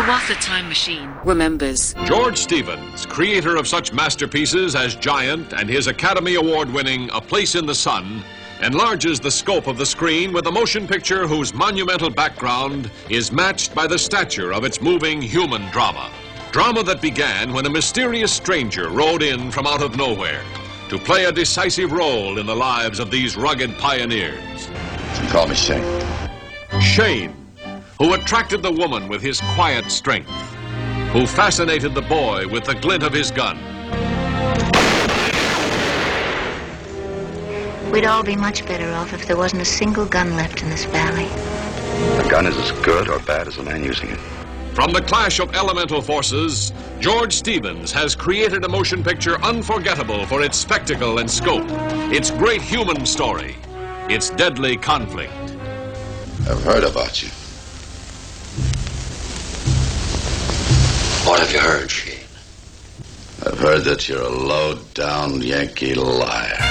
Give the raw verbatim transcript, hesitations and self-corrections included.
Hiawatha Time Machine remembers. George Stevens, creator of such masterpieces as Giant and his Academy Award-winning A Place in the Sun, enlarges the scope of the screen with a motion picture whose monumental background is matched by the stature of its moving human drama. Drama that began when a mysterious stranger rode in from out of nowhere to play a decisive role in the lives of these rugged pioneers. You call me Shane. Shane, who attracted the woman with his quiet strength, who fascinated the boy with the glint of his gun. We'd all be much better off if there wasn't a single gun left in this valley. A gun is as good or bad as the man using it. From the clash of elemental forces, George Stevens has created a motion picture unforgettable for its spectacle and scope, its great human story, its deadly conflict. I've heard about you. What have you heard, Shane? I've heard that you're a low-down Yankee liar.